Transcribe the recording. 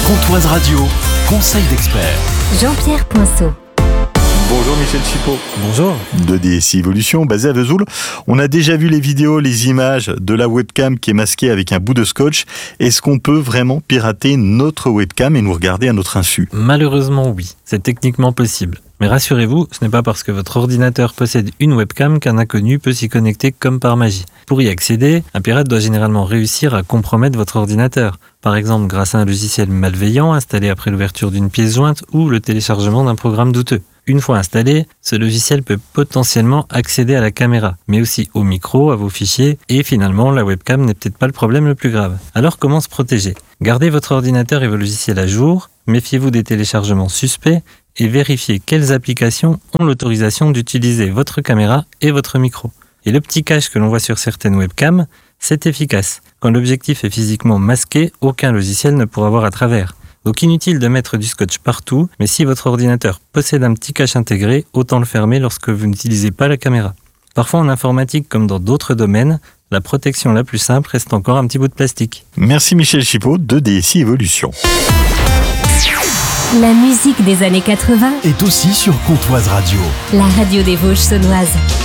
Comptoise Radio, conseil d'expert. Jean-Pierre Poinceau. Bonjour Michel Chipot. Bonjour. De DSI Evolution, basé à Vesoul. On a déjà vu les vidéos, les images de la webcam qui est masquée avec un bout de scotch. Est-ce qu'on peut vraiment pirater notre webcam et nous regarder à notre insu ? Malheureusement oui, c'est techniquement possible. Mais rassurez-vous, ce n'est pas parce que votre ordinateur possède une webcam qu'un inconnu peut s'y connecter comme par magie. Pour y accéder, un pirate doit généralement réussir à compromettre votre ordinateur. Par exemple grâce à un logiciel malveillant installé après l'ouverture d'une pièce jointe ou le téléchargement d'un programme douteux. Une fois installé, ce logiciel peut potentiellement accéder à la caméra, mais aussi au micro, à vos fichiers, et finalement, la webcam n'est peut-être pas le problème le plus grave. Alors comment se protéger ? Gardez votre ordinateur et vos logiciels à jour, méfiez-vous des téléchargements suspects, et vérifiez quelles applications ont l'autorisation d'utiliser votre caméra et votre micro. Et le petit cache que l'on voit sur certaines webcams, c'est efficace. Quand l'objectif est physiquement masqué, aucun logiciel ne pourra voir à travers. Donc inutile de mettre du scotch partout, mais si votre ordinateur possède un petit cache intégré, autant le fermer lorsque vous n'utilisez pas la caméra. Parfois en informatique comme dans d'autres domaines, la protection la plus simple reste encore un petit bout de plastique. Merci Michel Chipot de DSI Evolution. La musique des années 80, Est aussi sur Comptoise Radio. la radio des Vosges saunoises.